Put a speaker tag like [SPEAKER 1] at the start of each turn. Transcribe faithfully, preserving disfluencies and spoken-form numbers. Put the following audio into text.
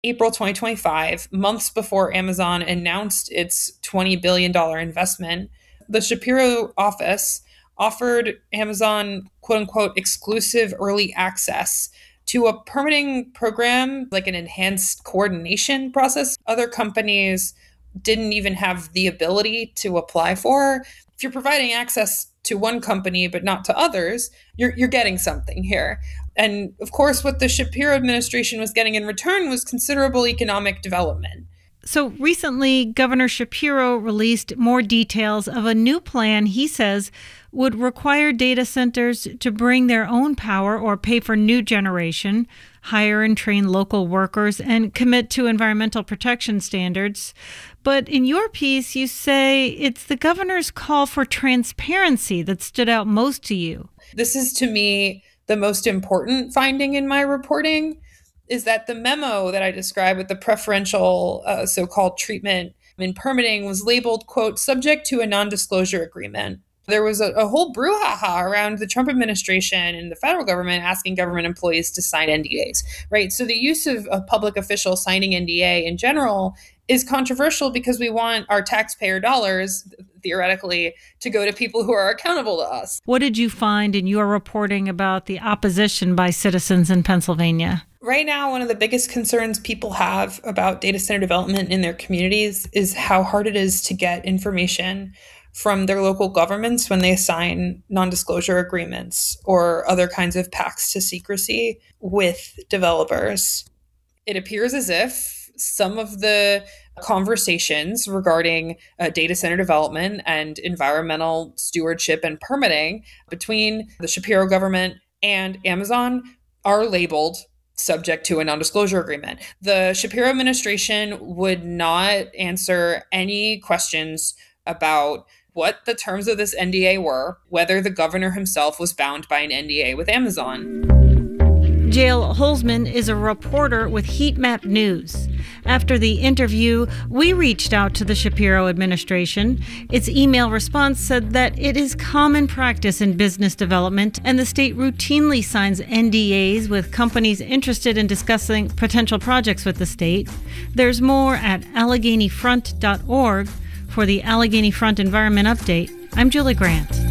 [SPEAKER 1] April twenty twenty-five, months before Amazon announced its twenty billion dollars investment, the Shapiro office offered Amazon, quote unquote, exclusive early access to a permitting program, like an enhanced coordination process other companies didn't even have the ability to apply for. If you're providing access to one company but not to others, you're you're getting something here. And of course, what the Shapiro administration was getting in return was considerable economic development.
[SPEAKER 2] So recently, Governor Shapiro released more details of a new plan he says would require data centers to bring their own power or pay for new generation, hire and train local workers, and commit to environmental protection standards. But in your piece, you say it's the governor's call for transparency that stood out most to you.
[SPEAKER 1] This is, to me, the most important finding in my reporting, is that the memo that I described with the preferential uh, so-called treatment in permitting was labeled, quote, subject to a non-disclosure agreement. There was a, a whole brouhaha around the Trump administration and the federal government asking government employees to sign N D As, right? So the use of a public official signing N D A in general is controversial because we want our taxpayer dollars, theoretically, to go to people who are accountable to us.
[SPEAKER 2] What did you find in your reporting about the opposition by citizens in Pennsylvania?
[SPEAKER 1] Right now, one of the biggest concerns people have about data center development in their communities is how hard it is to get information from their local governments when they sign non-disclosure agreements or other kinds of pacts to secrecy with developers. It appears as if some of the conversations regarding uh, data center development and environmental stewardship and permitting between the Shapiro government and Amazon are labeled subject to a non-disclosure agreement. The Shapiro administration would not answer any questions about what the terms of this N D A were, whether the governor himself was bound by an N D A with Amazon.
[SPEAKER 2] Jael Holzman is a reporter with Heat Map News. After the interview, we reached out to the Shapiro administration. Its email response said that it is common practice in business development, and the state routinely signs N D As with companies interested in discussing potential projects with the state. There's more at allegheny front dot org. For the Allegheny Front Environment Update, I'm Julie Grant.